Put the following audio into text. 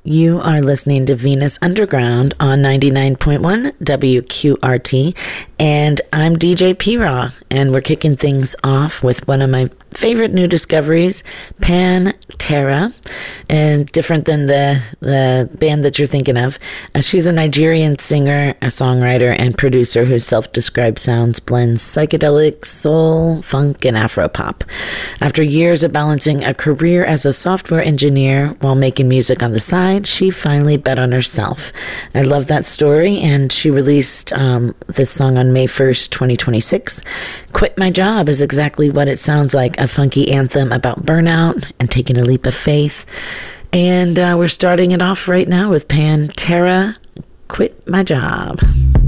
You are listening to Venus Underground on 99.1 WQRT, and I'm DJ P-Raw, and we're kicking things off with one of my favorite new discoveries, Pantera, and different than the band that you're thinking of. She's a Nigerian singer, a songwriter, and producer whose self-described sounds blends psychedelic, soul, funk, and Afro-pop. After years of balancing a career as a software engineer while making music on the side, she finally bet on herself. I love that story, and she released this song on May 1st, 2026. Quit My Job is exactly what it sounds like, a funky anthem about burnout and taking a leap of faith. And we're starting it off right now with Pantera, Quit My Job.